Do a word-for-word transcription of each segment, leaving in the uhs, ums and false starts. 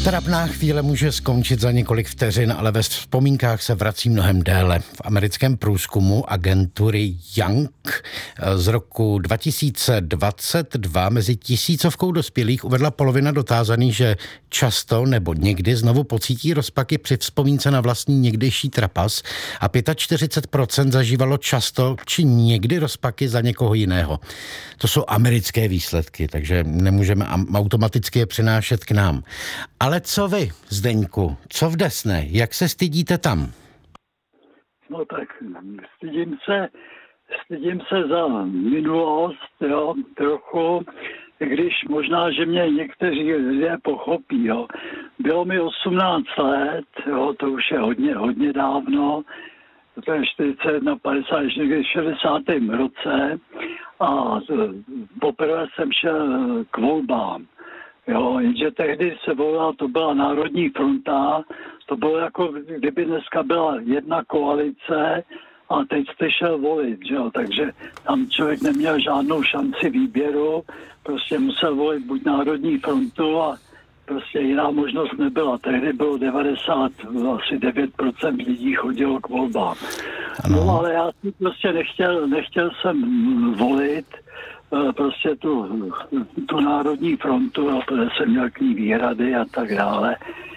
Trapná chvíle může skončit za několik vteřin, ale ve vzpomínkách se vrací mnohem déle. V americkém průzkumu agentury Young z roku dva tisíce dvacet dva mezi tisícovkou dospělých uvedla polovina dotázaných, že často nebo někdy znovu pocítí rozpaky při vzpomínce na vlastní někdejší trapas a čtyřicet pět procent zažívalo často či někdy rozpaky za někoho jiného. To jsou americké výsledky, takže nemůžeme automaticky je přinášet k nám. Ale co vy, Zdeňku? Co v Desné? Jak se stydíte tam? No tak stydím se, stydím se za minulost, jo, trochu, když možná, že mě někteří lidé pochopí, jo. Bylo mi osmnáct let, jo, to už je hodně, hodně dávno, to je čtyřicet jedna, padesát, někdy v šedesátém roce a poprvé jsem šel k volbám. Jo, jenže tehdy se volila, to byla Národní fronta, to bylo jako, kdyby dneska byla jedna koalice a teď jste šel volit, že jo, takže tam člověk neměl žádnou šanci výběru, prostě musel volit buď Národní frontu a prostě jiná možnost nebyla. Tehdy bylo devadesát, asi devět procent lidí chodilo k volbám. Ano. No ale já si prostě nechtěl, nechtěl jsem volit, prostě tu, tu Národní frontu, a protože jsem měl k ní výhrady a tak dále.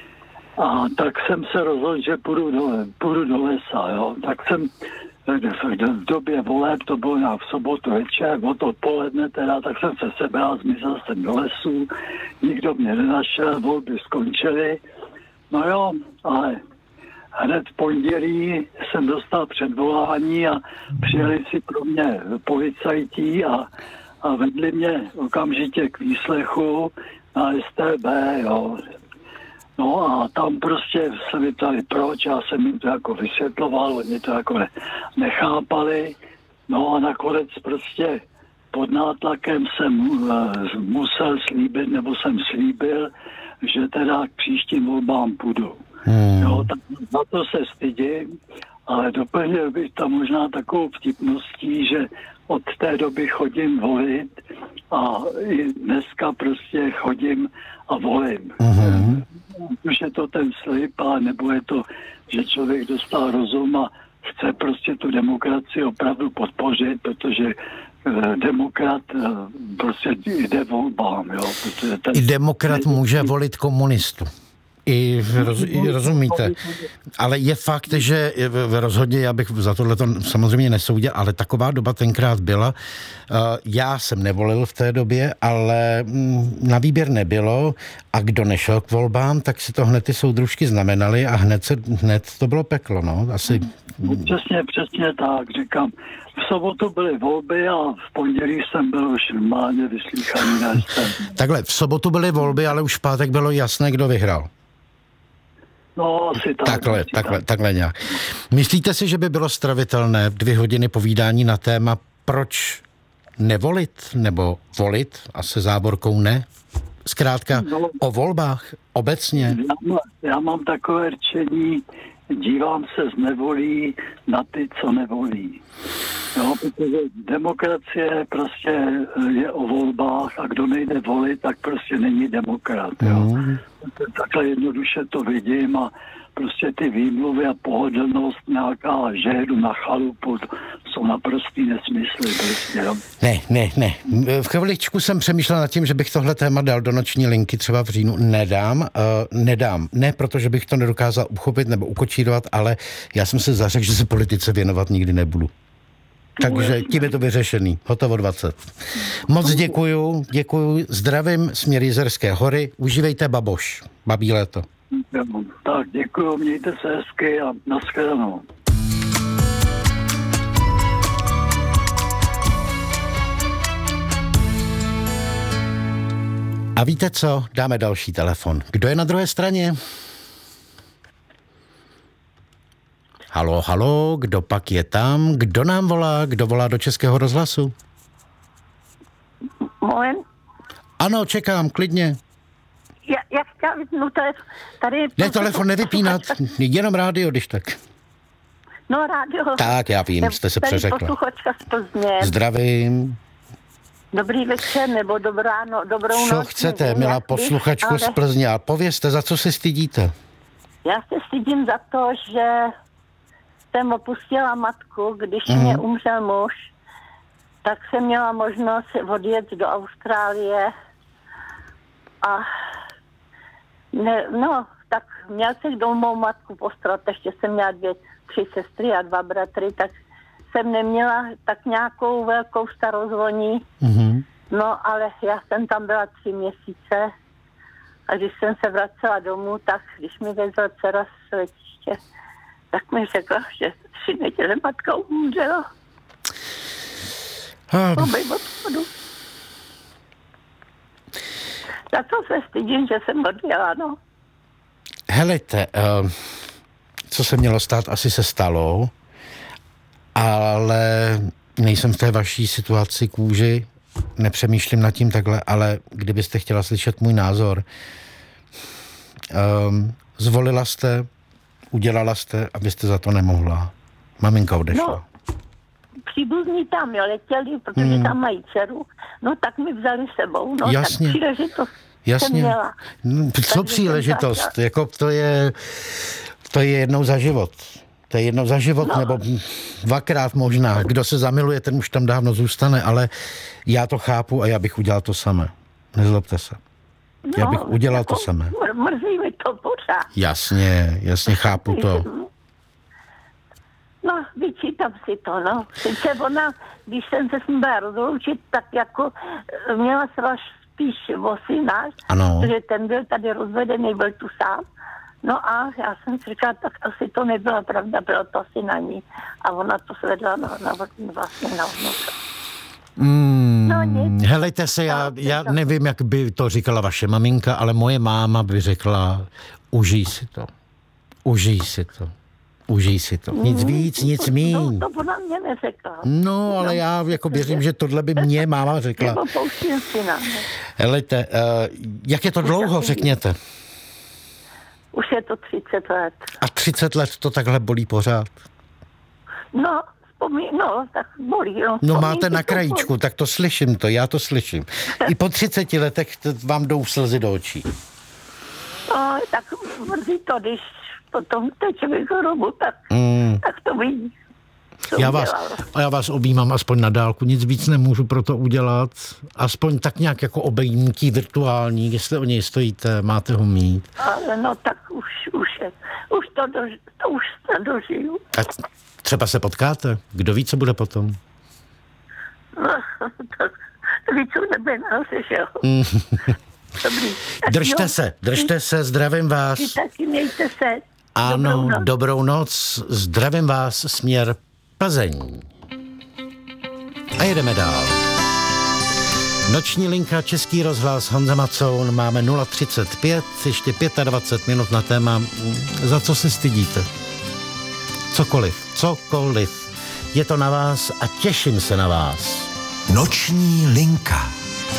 A tak jsem se rozhodl, že půjdu do, půjdu do lesa, jo. Tak jsem v době voleb, to bylo nějak v sobotu večer, od odpoledne teda, tak jsem se sebral, zmizel jsem do lesu, nikdo mě nenašel, volby skončily. No jo, ale hned v pondělí jsem dostal předvolání a přijeli si pro mě policajti a a vedli mě okamžitě k výslechu na S T B, jo. No a tam prostě se mi ptali proč, já jsem jim to jako vysvětloval, oni to jako ne, nechápali. No a nakonec prostě pod nátlakem jsem uh, musel slíbit, nebo jsem slíbil, že teda k příštím volbám půjdu. Hmm. Jo, tak za to se stydím, ale doplnil bych tam možná takovou vtipností, že od té doby chodím volit a i dneska prostě chodím a volím. Uh-huh. Už je to ten slib, a nebo je to, že člověk dostal rozum a chce prostě tu demokracii opravdu podpořit, protože eh, demokrat eh, prostě jde volbám. Jo, protože ten... I demokrat může volit komunistu. I, roz, I rozumíte. Ale je fakt, že rozhodně, já bych za tohle to samozřejmě nesoudil, ale taková doba tenkrát byla. Já jsem nevolil v té době, ale na výběr nebylo a kdo nešel k volbám, tak si to hned ty soudružky znamenaly a hned, se, hned to bylo peklo, no. Asi... Přesně, přesně tak, říkám. V sobotu byly volby a v pondělí jsem byl už normálně vyslýchaný na S T B. Takhle, v sobotu byly volby, ale už v pátek bylo jasné, kdo vyhrál. No, asi tak. Takhle, asi takhle, tak. takhle nějak. Myslíte si, že by bylo stravitelné dvě hodiny povídání na téma, proč nevolit, nebo volit, a se závorkou ne? Zkrátka no, o volbách obecně. Já mám, já mám takové rčení, dívám se z nevolí na ty, co nevolí. Jo, protože demokracie prostě je o volbách a kdo nejde volit, tak prostě není demokrat. Jo. Mm. Takhle jednoduše to vidím a prostě ty výmluvy a pohodlnost nějaká, že jedu na chalupu, jsou naprostý nesmysly. Prostě, jo. Ne, ne, ne. V chviličku jsem přemýšlel nad tím, že bych tohle téma dal do noční linky třeba v říjnu. Nedám, uh, nedám. Ne, protože bych to nedokázal uchopit nebo ukočírovat, ale já jsem se zařekl, že se politice věnovat nikdy nebudu. Takže tím je to vyřešený. Hotovo dvacet. Moc děkuju, děkuju. Zdravím směr Jizerské hory. Užívejte baboš. Babí léto. Tak děkuju, mějte se hezky a nashledanou. A víte co? Dáme další telefon. Kdo je na druhé straně? Halo, halo, kdo pak je tam? Kdo nám volá? Kdo volá do Českého rozhlasu? Moje? Ano, čekám, klidně. Já, já chtěla vypnout telefon. Tady... Ne, telefon nevypínat, jenom rádio, když tak. No, rádio. Tak, já vím, jste se přeřekla. Posluchačka z Plzně. Zdravím. Dobrý večer, nebo dobrá no, dobrou Co noc. chcete, nevím, milá jak posluchačko ale z Plzně? A povězte, za co se stydíte? Já se stydím za to, že jsem opustila matku, když mm. mě umřel muž, tak jsem měla možnost odjet do Austrálie a ne, no, tak měl se kdo mou matku postarat, ještě jsem měla dvě, tři sestry a dva bratry, tak jsem neměla tak nějakou velkou starost o ní. Mm-hmm. No, ale já jsem tam byla tři měsíce a když jsem se vracela domů, tak když mi vezla dcera z letiště, tak mi řekla, že tři neděle matka umřela. Um. Po mém odchodu. Za to se stydím, že jsem odjela, no. Helejte, uh, co se mělo stát, asi se stalo, ale nejsem v té vaší situaci kůži, nepřemýšlím nad tím takhle, ale kdybyste chtěla slyšet můj názor, um, zvolila jste, udělala jste, abyste za to nemohla. Maminka odešla. No, příbuzní tam jo, letěli, protože hmm. tam mají dceru, no tak mi vzali sebou, no jasně. tak příležitost jasně. jsem měla. No, co příležitost? Jako to je, to je jednou za život. To je jednou za život, no. Nebo dvakrát možná. Kdo se zamiluje, ten už tam dávno zůstane, ale já to chápu a já bych udělal to samé. Nezlobte se. No, já bych udělal jako to samé. Mrzí mi to pořád. Jasně, jasně chápu to. No, vyčítám si to, no. Sice ona, když jsem se s ní byla rozloučit, tak jako měla se spíš o syna, protože ten byl tady rozvedený, byl tu sám. No a já jsem si říkala, tak asi to nebyla pravda, bylo to asi na ní. A ona to svedla na, na, vlastně na vnuka. Mm, no, helejte se, já, já nevím, jak by to říkala vaše maminka, ale moje máma by řekla, užij si to. Užij si to. Užij si to. Nic víc, nic míň. No, to ona mě neřekla. No, ale já jako věřím, že tohle by mě máma řekla. Nebo pouštím syna. Helejte, uh, jak je to dlouho, řekněte? Už je to třicet let. A třicet let to takhle bolí pořád? No, vzpomín, no, tak bolí. No, no máte na krajíčku, bolí. Tak to slyším to, já to slyším. I po třiceti letech vám jdou slzy do očí. No, tak mrzí to, když potom teče mi chorobu, tak, mm. tak to vidí. Já vás, a já vás objímám aspoň na dálku, nic víc nemůžu pro to udělat. Aspoň tak nějak jako obejmutí virtuální, jestli o něj stojíte, máte ho mít. Ale no tak už, už je, už to, dož, to už to dožiju. A třeba se potkáte, kdo ví, co bude potom? No, tak víc nebe nás, že jo. Dobrý. Držte jo. se, držte se, zdravím vás. Vy taky mějte se. Ano, dobrou noc. dobrou noc, zdravím vás, směr Plzeň. A jedeme dál. Noční linka, Český rozhlas, Honza Macoun, máme nula třicet pět, ještě dvacet pět minut na téma, za co se stydíte. Cokoliv, cokoliv. Je to na vás a těším se na vás. Noční linka.